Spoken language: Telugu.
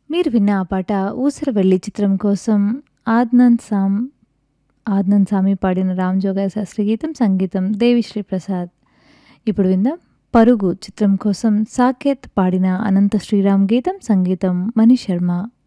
మీరు విన్న ఆ పాట 'ఊసరవెల్లి' చిత్రం కోసం ఆద్నంద్ సామి పాడిన 'రామ్ జోగయ్య శాస్త్రి' గీతం, సంగీతం దేవిశ్రీ ప్రసాద్. ఇప్పుడు విందాం 'పరుగు' చిత్రం కోసం సాకేత్ పాడిన 'అనంత శ్రీరామ్' గీతం, సంగీతం మణి శర్మ.